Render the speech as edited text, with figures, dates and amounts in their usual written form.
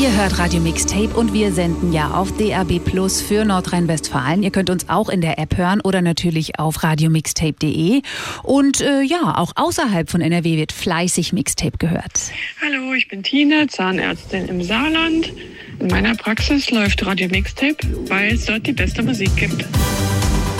Ihr hört Radio Mixtape und wir senden ja auf DAB+ für Nordrhein-Westfalen. Ihr könnt uns auch in der App hören oder natürlich auf radiomixtape.de. Und auch außerhalb von NRW wird fleißig Mixtape gehört. Hallo, ich bin Tine, Zahnärztin im Saarland. In meiner Praxis läuft Radio Mixtape, weil es dort die beste Musik gibt.